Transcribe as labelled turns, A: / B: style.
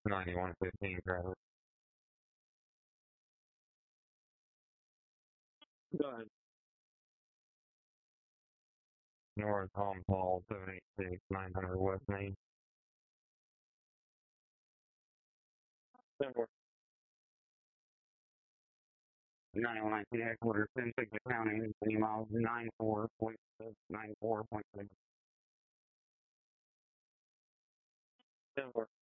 A: 9115 Travis. Go ahead. North Home Hall 786 900 West Main. 9119 headquarters, 10 County, any miles 94.6, 94.6. 10